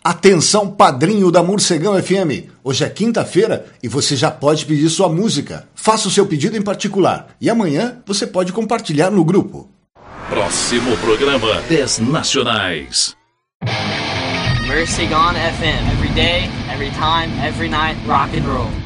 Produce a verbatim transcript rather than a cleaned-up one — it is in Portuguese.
Atenção, padrinho da Morcegão F M. Hoje é quinta-feira e você já pode pedir sua música. Faça o seu pedido em particular e amanhã você pode compartilhar no grupo. Próximo programa, dez Nacionais. Morcegão F M. Every day, every time, every night, rock and roll.